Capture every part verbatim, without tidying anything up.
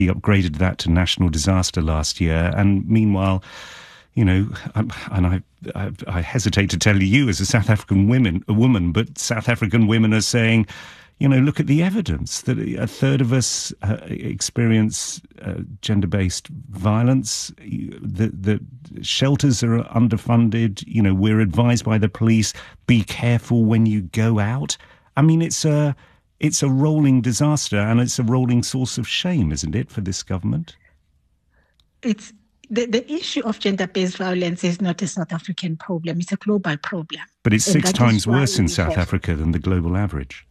He upgraded that to national disaster last year. And meanwhile, you know, and I, I, I hesitate to tell you as a South African women, a woman, but South African women are saying, you know, look at the evidence that a third of us uh, experience uh, gender-based violence. The, the shelters are underfunded. You know, we're advised by the police, be careful when you go out. I mean, it's a, it's a rolling disaster, and it's a rolling source of shame, isn't it, for this government? It's the, the issue of gender-based violence is not a South African problem. It's a global problem. But it's six times worse in South Africa than the global average.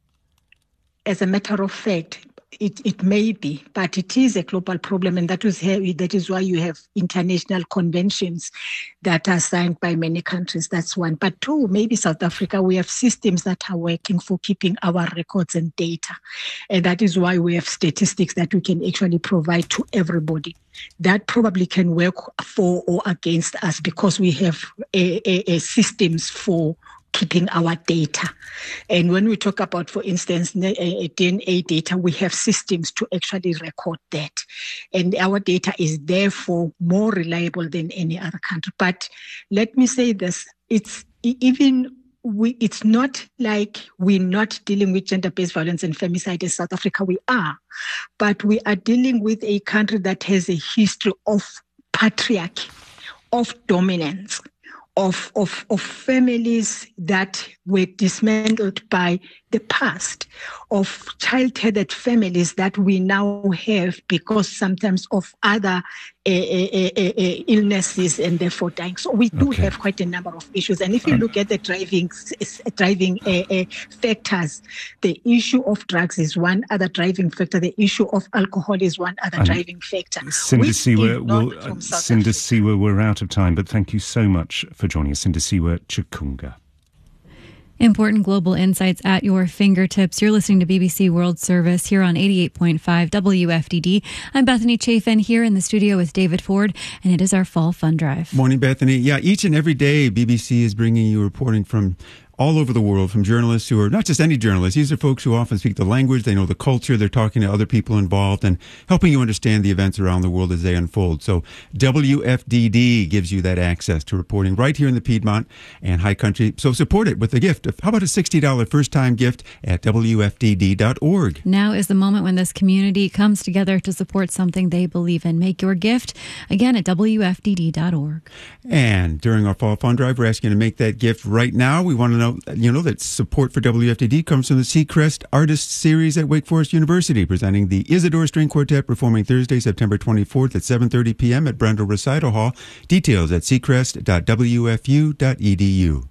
As a matter of fact, it, it may be, but it is a global problem, and that is, that is why you have international conventions that are signed by many countries. That's one. But two, maybe South Africa, we have systems that are working for keeping our records and data, and that is why we have statistics that we can actually provide to everybody. That probably can work for or against us because we have a, a, a systems for keeping our data. And when we talk about, for instance, D N A data, we have systems to actually record that. And our data is therefore more reliable than any other country. But let me say this, it's even we, it's not like we're not dealing with gender-based violence and femicide in South Africa. We are. But we are dealing with a country that has a history of patriarchy, of dominance, Of, of of families that were dismantled by the past, of child-tethered families that we now have because sometimes of other uh, uh, uh, uh, illnesses and therefore dying. So we do okay. have quite a number of issues. And if you look at the driving driving uh, uh, factors, the issue of drugs is one other driving factor. The issue of alcohol is one other and driving factor. Sindisiwe, we'll, uh, Sindisiwe, we're out of time, but thank you so much for joining us. Sindisiwe Chikunga. Important global insights at your fingertips. You're listening to B B C World Service here on eighty-eight point five W F D D. I'm Bethany Chafin here in the studio with David Ford, and it is our Fall Fun Drive. Morning, Bethany. Yeah, each and every day, B B C is bringing you reporting from all over the world, from journalists who are not just any journalists. These are folks who often speak the language, they know the culture, they're talking to other people involved and helping you understand the events around the world as they unfold. So W F D D gives you that access to reporting right here in the Piedmont and High Country. So support it with a gift. How about a sixty dollars first-time gift at W F D D dot org? Now is the moment when this community comes together to support something they believe in. Make your gift, again, at W F D D dot org. And during our Fall Fund Drive, we're asking you to make that gift right now. We want to know You know that support for W F D D comes from the Seacrest Artists Series at Wake Forest University, presenting the Isidore String Quartet, performing Thursday, September twenty-fourth at seven thirty p.m. at Brendel Recital Hall. Details at seacrest dot w f u dot e d u.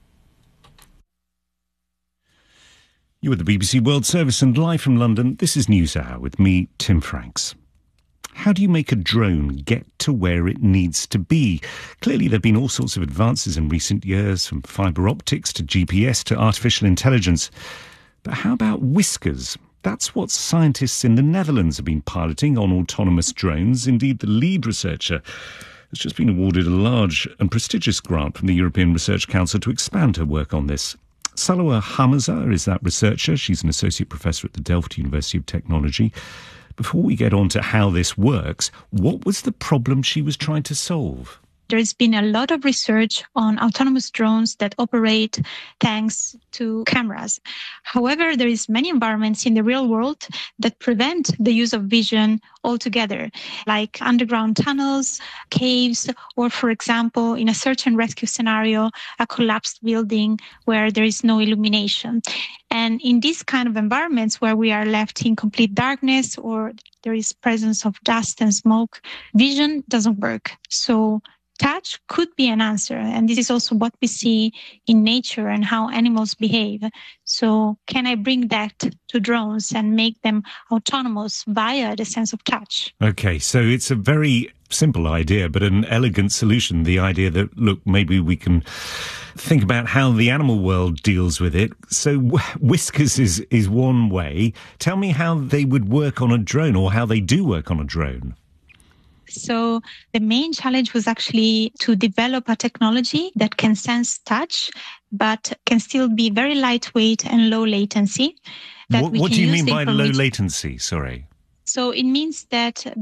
You are the B B C World Service, and live from London, this is NewsHour with me, Tim Franks. How do you make a drone get to where it needs to be? Clearly, there have been all sorts of advances in recent years, from fibre optics to G P S to artificial intelligence. But how about whiskers? That's what scientists in the Netherlands have been piloting on autonomous drones. Indeed, the lead researcher has just been awarded a large and prestigious grant from the European Research Council to expand her work on this. Saloua Hamza is that researcher. She's an associate professor at the Delft University of Technology. Before we get on to how this works, what was the problem she was trying to solve? There's been a lot of research on autonomous drones that operate thanks to cameras. However, there is many environments in the real world that prevent the use of vision altogether, like underground tunnels, caves, or, for example, in a search and rescue scenario, a collapsed building where there is no illumination. And in these kind of environments where we are left in complete darkness or there is presence of dust and smoke, vision doesn't work. So touch could be an answer. And this is also what we see in nature and how animals behave. So can I bring that to drones and make them autonomous via the sense of touch? Okay, so it's a very simple idea, but an elegant solution. The idea that, look, maybe we can think about how the animal world deals with it. So whiskers is, is one way. Tell me how they would work on a drone, or how they do work on a drone. So the main challenge was actually to develop a technology that can sense touch, but can still be very lightweight and low latency. That what we what can do you use mean by low information- latency? Sorry. So it means that